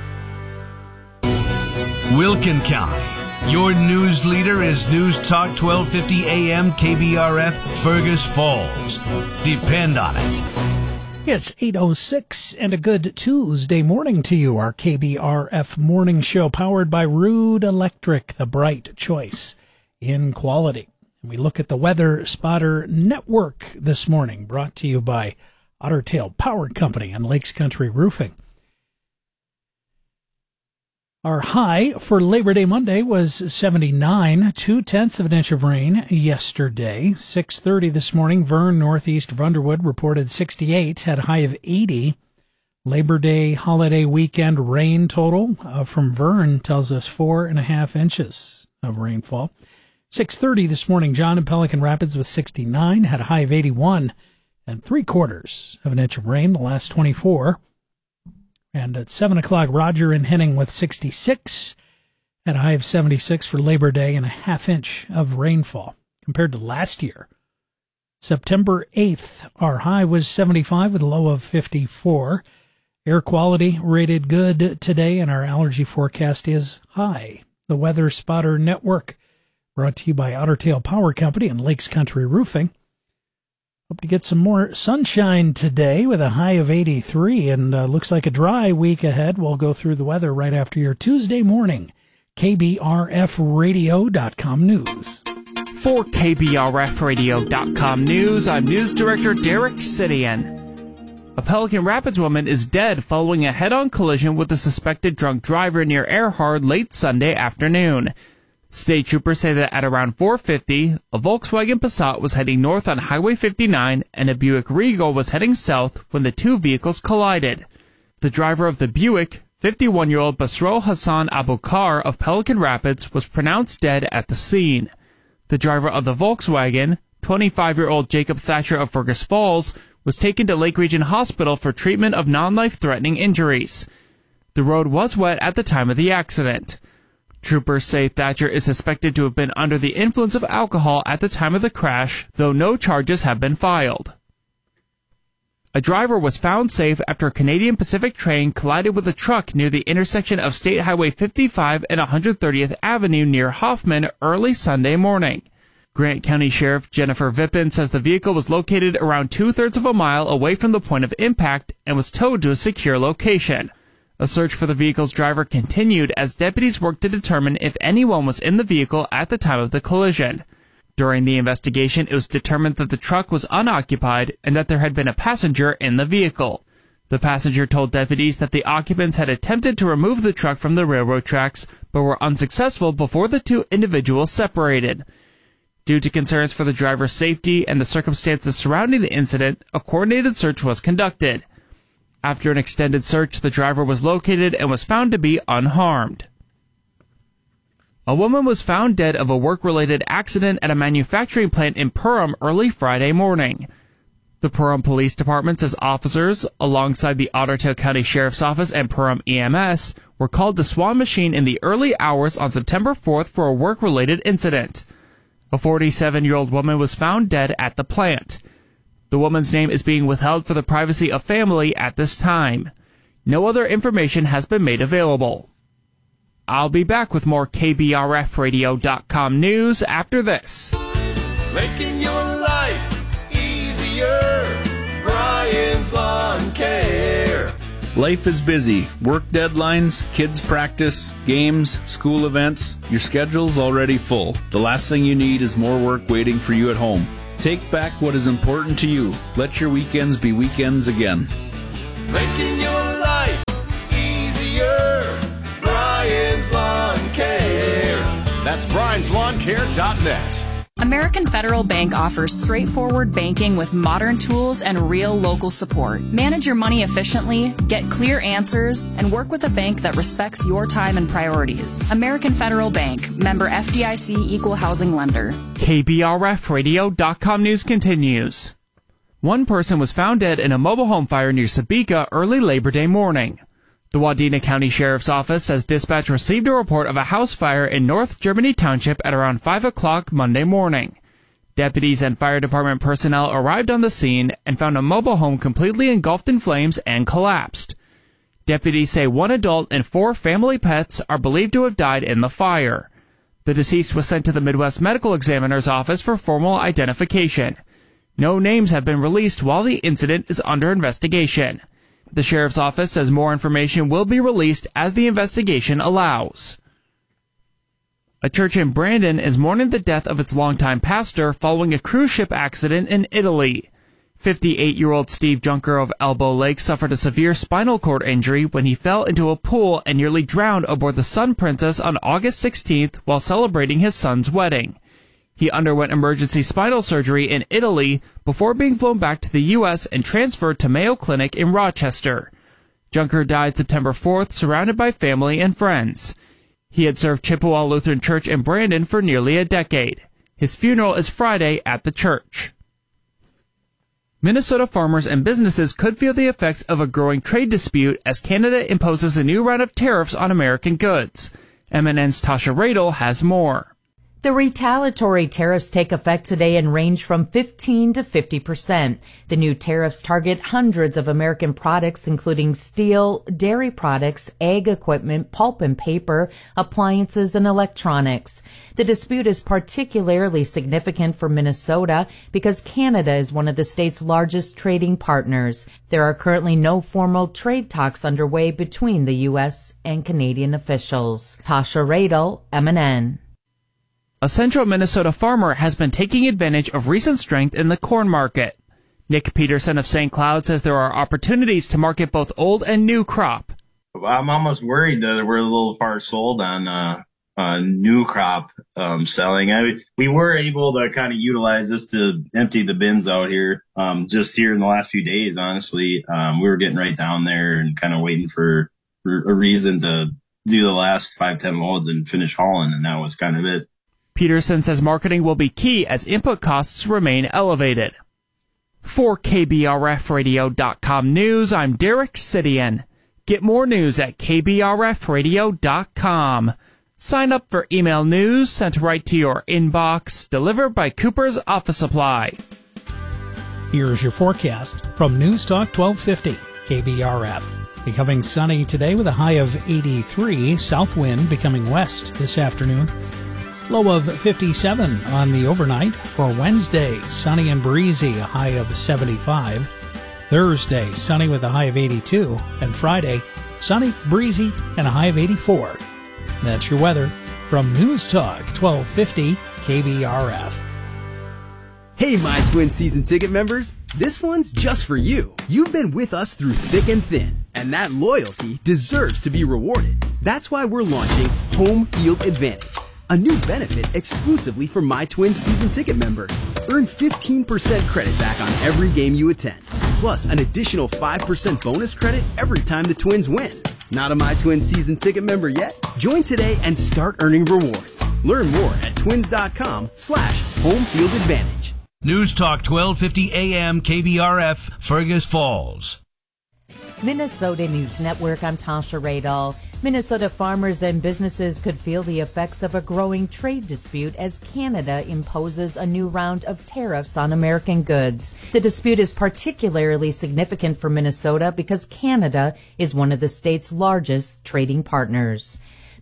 Wilkin County. Your news leader is News Talk twelve fifty A M K B R F Fergus Falls. Depend on it. It's eight oh six and a good Tuesday morning to you. Our K B R F morning show powered by Rude Electric, the bright choice in quality. And we look at the Weather Spotter Network this morning, brought to you by Otter Tail Power Company and Lakes Country Roofing. Our high for Labor Day Monday was seventy-nine, two-tenths of an inch of rain yesterday. six thirty this morning, Vern, northeast of Underwood, reported sixty-eight, had a high of eighty. Labor Day holiday weekend rain total uh, from Vern tells us four and a half inches of rainfall. six thirty this morning, John in Pelican Rapids with sixty-nine, had a high of eighty-one, and three-quarters of an inch of rain the last twenty-four. And at seven o'clock, Roger in Henning with sixty-six, at a high of seventy-six for Labor Day, and a half inch of rainfall compared to last year. September eighth, our high was seventy-five with a low of fifty-four. Air quality rated good today, and our allergy forecast is high. The Weather Spotter Network, brought to you by Otter Tail Power Company and Lakes Country Roofing. Hope to get some more sunshine today with a high of eighty-three, and uh, looks like a dry week ahead. We'll go through the weather right after your Tuesday morning K B R F radio dot com news. For K B R F radio dot com news, I'm News Director Derek Sidian. A Pelican Rapids woman is dead following a head-on collision with a suspected drunk driver near Erhard late Sunday afternoon. State troopers say that at around four fifty, a Volkswagen Passat was heading north on Highway fifty-nine and a Buick Regal was heading south when the two vehicles collided. The driver of the Buick, fifty-one-year-old Basro Hassan Abukar of Pelican Rapids, was pronounced dead at the scene. The driver of the Volkswagen, twenty-five-year-old Jacob Thatcher of Fergus Falls, was taken to Lake Region Hospital for treatment of non-life-threatening injuries. The road was wet at the time of the accident. Troopers say Thatcher is suspected to have been under the influence of alcohol at the time of the crash, though no charges have been filed. A driver was found safe after a Canadian Pacific train collided with a truck near the intersection of State Highway fifty-five and one hundred thirtieth Avenue near Hoffman early Sunday morning. Grant County Sheriff Jennifer Vippen says the vehicle was located around two-thirds of a mile away from the point of impact and was towed to a secure location. A search for the vehicle's driver continued as deputies worked to determine if anyone was in the vehicle at the time of the collision. During the investigation, it was determined that the truck was unoccupied and that there had been a passenger in the vehicle. The passenger told deputies that the occupants had attempted to remove the truck from the railroad tracks, but were unsuccessful before the two individuals separated. Due to concerns for the driver's safety and the circumstances surrounding the incident, a coordinated search was conducted. After an extended search, the driver was located and was found to be unharmed. A woman was found dead of a work-related accident at a manufacturing plant in Perham early Friday morning. The Perham Police Department says officers, alongside the Otter Tail County Sheriff's Office and Perham E M S, were called to Swan Machine in the early hours on September fourth for a work-related incident. A forty-seven-year-old woman was found dead at the plant. The woman's name is being withheld for the privacy of family at this time. No other information has been made available. I'll be back with more K B R F radio dot com news after this. Making your life easier. Brian's Lawn Care. Life is busy. Work deadlines, kids practice, games, school events. Your schedule's already full. The last thing you need is more work waiting for you at home. Take back what is important to you. Let your weekends be weekends again. Making your life easier. Brian's Lawn Care. That's Brian's Lawn Care dot net. American Federal Bank offers straightforward banking with modern tools and real local support. Manage your money efficiently, get clear answers, and work with a bank that respects your time and priorities. American Federal Bank, member F D I C, equal housing lender. K B R F radio dot com news continues. One person was found dead in a mobile home fire near Sabika early Labor Day morning. The Wadena County Sheriff's Office says dispatch received a report of a house fire in North Germany Township at around five o'clock Monday morning. Deputies and fire department personnel arrived on the scene and found a mobile home completely engulfed in flames and collapsed. Deputies say one adult and four family pets are believed to have died in the fire. The deceased was sent to the Midwest Medical Examiner's office for formal identification. No names have been released while the incident is under investigation. The sheriff's office says more information will be released as the investigation allows. A church in Brandon is mourning the death of its longtime pastor following a cruise ship accident in Italy. fifty-eight-year-old Steve Junker of Elbow Lake suffered a severe spinal cord injury when he fell into a pool and nearly drowned aboard the Sun Princess on August sixteenth while celebrating his son's wedding. He underwent emergency spinal surgery in Italy before being flown back to the U S and transferred to Mayo Clinic in Rochester. Junker died September fourth, surrounded by family and friends. He had served Chippewa Lutheran Church in Brandon for nearly a decade. His funeral is Friday at the church. Minnesota farmers and businesses could feel the effects of a growing trade dispute as Canada imposes a new round of tariffs on American goods. M N N's Tasha Radel has more. The retaliatory tariffs take effect today and range from fifteen to fifty percent. The new tariffs target hundreds of American products, including steel, dairy products, ag equipment, pulp and paper, appliances, and electronics. The dispute is particularly significant for Minnesota because Canada is one of the state's largest trading partners. There are currently no formal trade talks underway between the U S and Canadian officials. Tasha Radel, M N N. A central Minnesota farmer has been taking advantage of recent strength in the corn market. Nick Peterson of Saint Cloud says there are opportunities to market both old and new crop. I'm almost worried that we're a little far sold on uh, uh, new crop um, selling. I mean, we were able to kind of utilize this to empty the bins out here um, just here in the last few days, honestly. Um, we were getting right down there and kind of waiting for, for a reason to do the last five, ten loads and finish hauling, and that was kind of it. Peterson says marketing will be key as input costs remain elevated. For K B R F radio dot com news, I'm Derek Sidian. Get more news at K B R F radio dot com. Sign up for email news sent right to your inbox, delivered by Cooper's Office Supply. Here's your forecast from News Talk twelve fifty K B R F. Becoming sunny today with a high of eighty-three, south wind becoming west this afternoon. Low of fifty-seven on the overnight. For Wednesday, sunny and breezy, a high of seventy-five. Thursday, sunny with a high of eighty-two. And Friday, sunny, breezy, and a high of eighty-four. That's your weather from News Talk twelve fifty K B R F. Hey, My Twin season ticket members. This one's just for you. You've been with us through thick and thin, and that loyalty deserves to be rewarded. That's why we're launching Home Field Advantage, a new benefit exclusively for My Twin season ticket members. Earn fifteen percent credit back on every game you attend, plus an additional five percent bonus credit every time the Twins win. Not a My Twin season ticket member yet? Join today and start earning rewards. Learn more at twins.com slash home field advantage. News Talk twelve fifty A M K B R F, Fergus Falls. Minnesota News Network, I'm Tasha Radel. Minnesota farmers and businesses could feel the effects of a growing trade dispute as Canada imposes a new round of tariffs on American goods. The dispute is particularly significant for Minnesota because Canada is one of the state's largest trading partners.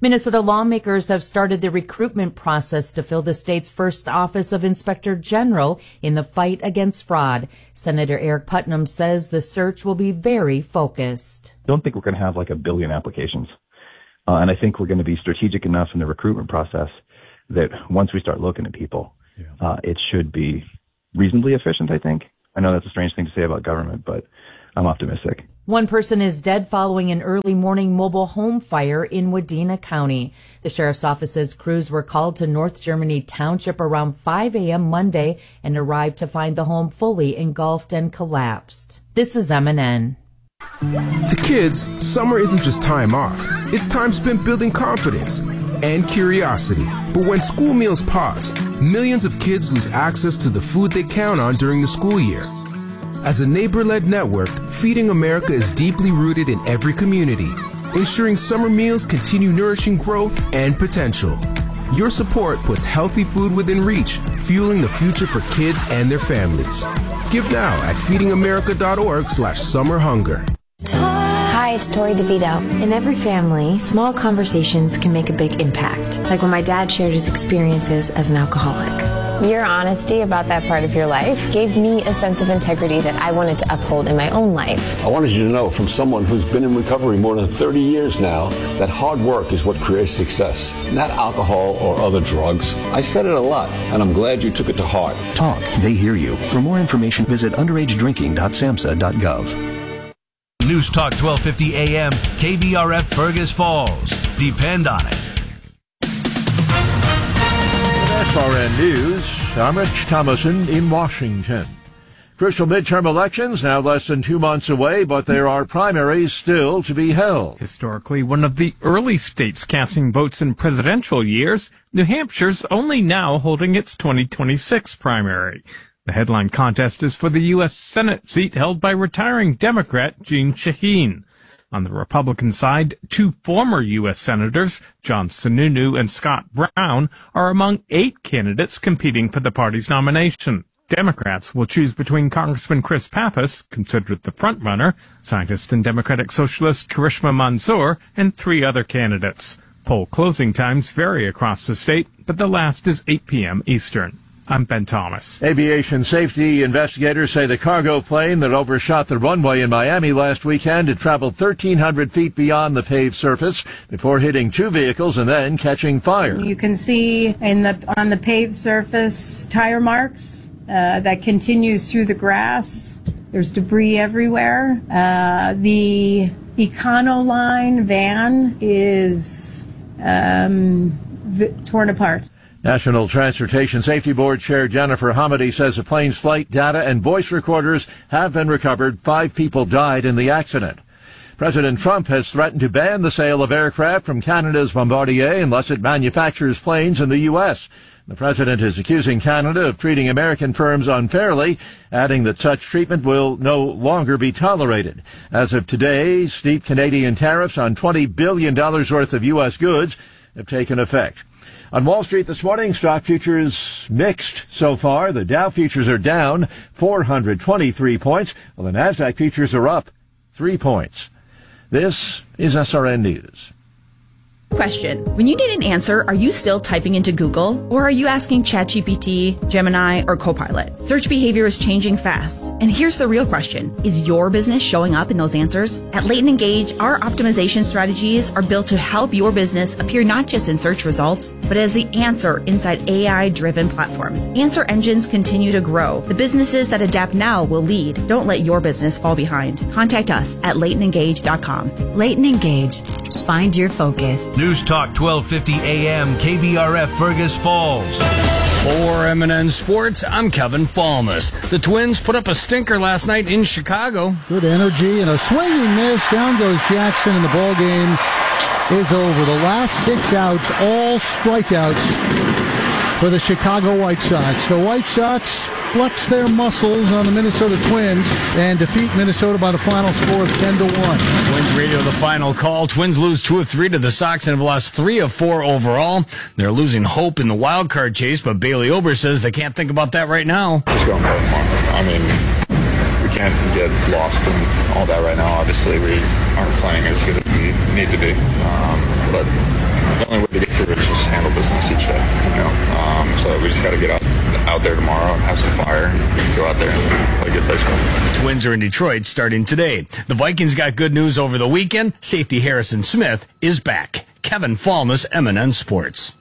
Minnesota lawmakers have started the recruitment process to fill the state's first office of Inspector General in the fight against fraud. Senator Eric Putnam says the search will be very focused. I don't think we're going to have like a billion applications. Uh, and I think we're going to be strategic enough in the recruitment process that once we start looking at people, yeah. uh, it should be reasonably efficient, I think. I know that's a strange thing to say about government, but I'm optimistic. One person is dead following an early morning mobile home fire in Wadena County. The sheriff's office's crews were called to North Germany Township around five a.m. Monday and arrived to find the home fully engulfed and collapsed. This is M N N. To kids, summer isn't just time off. It's time spent building confidence and curiosity. But when school meals pause, millions of kids lose access to the food they count on during the school year. As a neighbor-led network, Feeding America is deeply rooted in every community, ensuring summer meals continue nourishing growth and potential. Your support puts healthy food within reach, fueling the future for kids and their families. Give now at feedingamerica.org slash summer hunger. Hi, it's Tori DeVito. In every family, small conversations can make a big impact, like when my dad shared his experiences as an alcoholic. Your honesty about that part of your life gave me a sense of integrity that I wanted to uphold in my own life. I wanted you to know from someone who's been in recovery more than thirty years now that hard work is what creates success, not alcohol or other drugs. I said it a lot, and I'm glad you took it to heart. Talk. They hear you. For more information, visit underage drinking dot samhsa dot gov. News Talk twelve fifty A M, K B R F Fergus Falls. Depend on it. F R N News, I'm Rich Thomason in Washington. Crucial midterm elections now less than two months away, but there are primaries still to be held. Historically, one of the early states casting votes in presidential years, New Hampshire's only now holding its twenty twenty-six primary. The headline contest is for the U S Senate seat held by retiring Democrat Jeanne Shaheen. On the Republican side, two former U S Senators, John Sununu and Scott Brown, are among eight candidates competing for the party's nomination. Democrats will choose between Congressman Chris Pappas, considered the frontrunner, scientist and Democratic Socialist Karishma Mansour, and three other candidates. Poll closing times vary across the state, but the last is eight p.m. Eastern. I'm Ben Thomas. Aviation safety investigators say the cargo plane that overshot the runway in Miami last weekend had traveled thirteen hundred feet beyond the paved surface before hitting two vehicles and then catching fire. You can see in the on the paved surface tire marks uh, that continues through the grass. There's debris everywhere. Uh, the Econoline van is um, v- torn apart. National Transportation Safety Board Chair Jennifer Hamady says the plane's flight data and voice recorders have been recovered. Five people died in the accident. President Trump has threatened to ban the sale of aircraft from Canada's Bombardier unless it manufactures planes in the U S. The president is accusing Canada of treating American firms unfairly, adding that such treatment will no longer be tolerated. As of today, steep Canadian tariffs on twenty billion dollars worth of U S goods have taken effect. On Wall Street this morning, stock futures mixed so far. The Dow futures are down four hundred twenty-three points, while the NASDAQ futures are up three points. This is S R N News. Question. When you need an answer, are you still typing into Google? Or are you asking ChatGPT, Gemini, or Copilot? Search behavior is changing fast. And here's the real question. Is your business showing up in those answers? At Leighton Engage, our optimization strategies are built to help your business appear not just in search results, but as the answer inside A I-driven platforms. Answer engines continue to grow. The businesses that adapt now will lead. Don't let your business fall behind. Contact us at leighton engage dot com. Leighton Engage. Find your focus. News Talk twelve fifty A M, K B R F Fergus Falls. For M N N Sports, I'm Kevin Falmus. The Twins put up a stinker last night in Chicago. Good energy and a swinging miss. Down goes Jackson, and the ball game is over. The last six outs, all strikeouts for the Chicago White Sox. The White Sox flex their muscles on the Minnesota Twins and defeat Minnesota by the final score of ten to one. Twins radio the final call. Twins lose two of three to the Sox and have lost three of four overall. They're losing hope in the wild card chase, but Bailey Ober says they can't think about that right now. Just going play tomorrow. I mean, we can't get lost in all that right now. Obviously, we aren't playing as good as we need to be. Um, but just got to get out, out there tomorrow, have some fire, go out there and play good baseball. Twins are in Detroit starting today. The Vikings got good news over the weekend. Safety Harrison Smith is back. Kevin Falness, M and N Sports.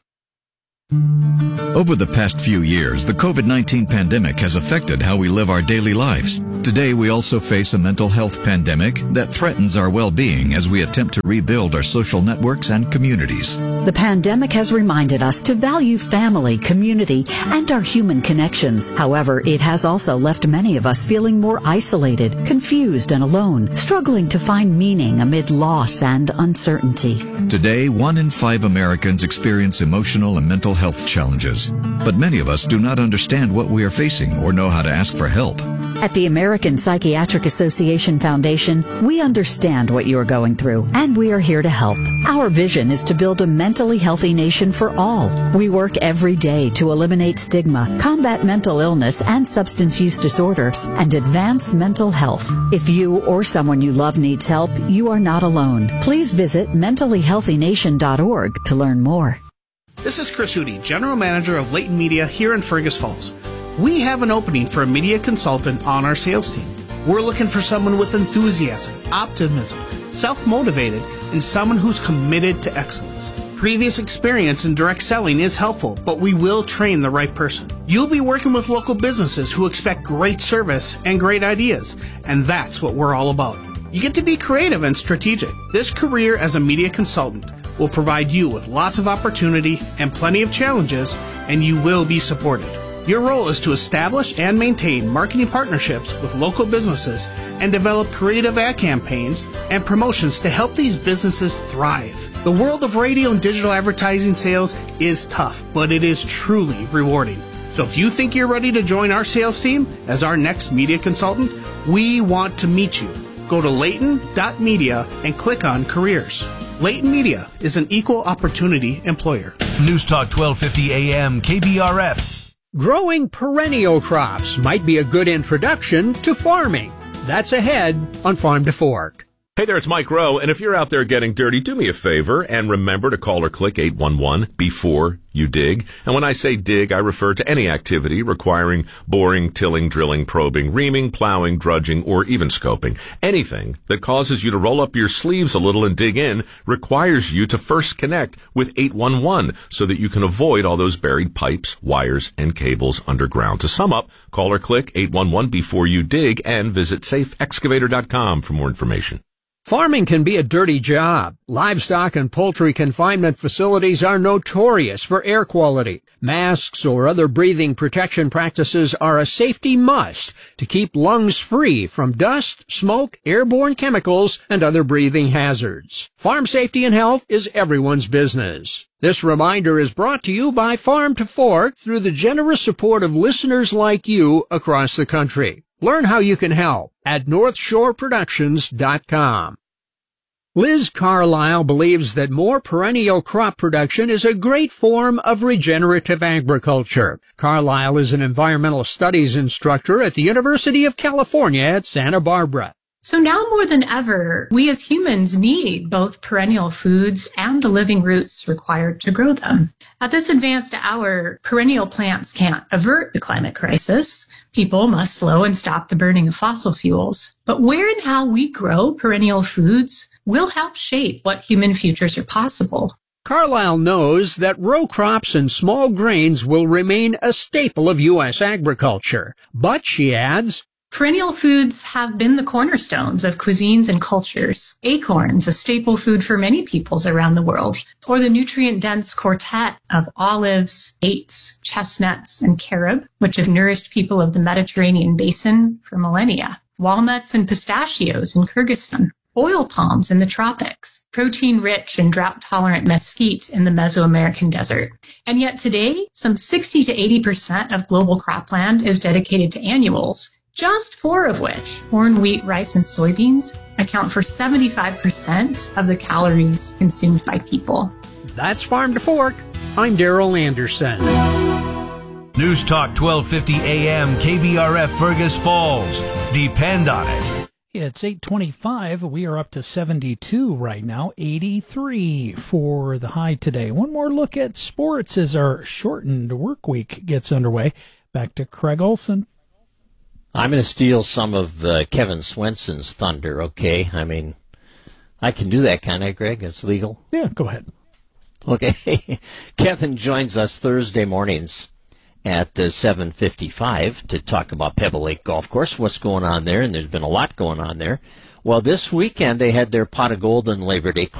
Over the past few years, the COVID nineteen pandemic has affected how we live our daily lives. Today, we also face a mental health pandemic that threatens our well-being as we attempt to rebuild our social networks and communities. The pandemic has reminded us to value family, community, and our human connections. However, it has also left many of us feeling more isolated, confused, and alone, struggling to find meaning amid loss and uncertainty. Today, one in five Americans experience emotional and mental health challenges, but many of us do not understand what we are facing or know how to ask for help. At the American Psychiatric Association Foundation, we understand what you are going through, and we are here to help. Our vision is to build a mentally healthy nation for all. We work every day to eliminate stigma, combat mental illness and substance use disorders, and advance mental health. If you or someone you love needs help, you are not alone. Please visit mentally healthy nation dot org to learn more. This is Chris Hootie, General Manager of Leighton Media here in Fergus Falls. We have an opening for a media consultant on our sales team. We're looking for someone with enthusiasm, optimism, self-motivated, and someone who's committed to excellence. Previous experience in direct selling is helpful, but we will train the right person. You'll be working with local businesses who expect great service and great ideas, and that's what we're all about. You get to be creative and strategic. This career as a media consultant will provide you with lots of opportunity and plenty of challenges, and you will be supported. Your role is to establish and maintain marketing partnerships with local businesses and develop creative ad campaigns and promotions to help these businesses thrive. The world of radio and digital advertising sales is tough, but it is truly rewarding. So if you think you're ready to join our sales team as our next media consultant, we want to meet you. Go to Leighton dot media and click on careers. Leighton Media is an equal opportunity employer. News Talk twelve fifty A M K B R F. Growing perennial crops might be a good introduction to farming. That's ahead on Farm to Fork. Hey there, it's Mike Rowe, and if you're out there getting dirty, do me a favor and remember to call or click eight one one before you dig. And when I say dig, I refer to any activity requiring boring, tilling, drilling, probing, reaming, plowing, drudging, or even scoping. Anything that causes you to roll up your sleeves a little and dig in requires you to first connect with eight one one so that you can avoid all those buried pipes, wires, and cables underground. To sum up, call or click eight one one before you dig and visit safe excavator dot com for more information. Farming can be a dirty job. Livestock and poultry confinement facilities are notorious for air quality. Masks or other breathing protection practices are a safety must to keep lungs free from dust, smoke, airborne chemicals, and other breathing hazards. Farm safety and health is everyone's business. This reminder is brought to you by Farm to Fork through the generous support of listeners like you across the country. Learn how you can help at north shore productions dot com. Liz Carlisle believes that more perennial crop production is a great form of regenerative agriculture. Carlisle is an environmental studies instructor at the University of California at Santa Barbara. So now more than ever, we as humans need both perennial foods and the living roots required to grow them. At this advanced hour, perennial plants can't avert the climate crisis. People must slow and stop the burning of fossil fuels. But where and how we grow perennial foods will help shape what human futures are possible. Carlisle knows that row crops and small grains will remain a staple of U S agriculture. But, she adds, perennial foods have been the cornerstones of cuisines and cultures. Acorns, a staple food for many peoples around the world, or the nutrient-dense quartet of olives, dates, chestnuts, and carob, which have nourished people of the Mediterranean basin for millennia. Walnuts and pistachios in Kyrgyzstan. Oil palms in the tropics, protein-rich and drought-tolerant mesquite in the Mesoamerican desert. And yet today, some sixty to eighty percent of global cropland is dedicated to annuals, just four of which, corn, wheat, rice, and soybeans, account for seventy-five percent of the calories consumed by people. That's Farm to Fork. I'm Daryl Anderson. News Talk twelve fifty A M K B R F Fergus Falls. Depend on it. It's eight twenty-five. We are up to seventy-two right now, eighty-three for the high today. One more look at sports as our shortened work week gets underway. Back to Craig Olson. I'm going to steal some of uh, Kevin Swenson's thunder, okay? I mean, I can do that, can't I, Greg? It's legal? Yeah, go ahead. Okay. Kevin joins us Thursday mornings at uh, seven fifty-five to talk about Pebble Lake Golf Course, what's going on there, and there's been a lot going on there. Well, this weekend they had their Pot of Gold and Labor Day